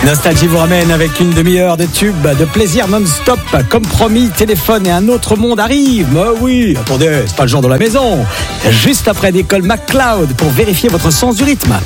Nostalgie vous ramène avec une demi-heure de tube, de plaisir non-stop. Comme promis, téléphone et un autre monde arrivent. Mais oui, attendez, c'est pas le genre de la maison. Juste après l'école MacLeod pour vérifier votre sens du rythme.